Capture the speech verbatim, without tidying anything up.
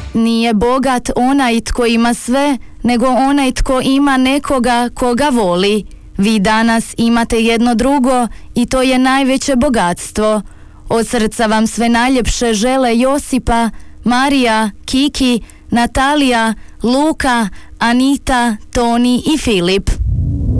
Nije bogat onaj tko ima sve, nego onaj tko ima nekoga koga voli. Vi danas imate jedno drugo i to je najveće bogatstvo. Od srca vam sve najljepše žele Josipa, Marija, Kiki, Natalija, Luka, Anita, Toni i Filip.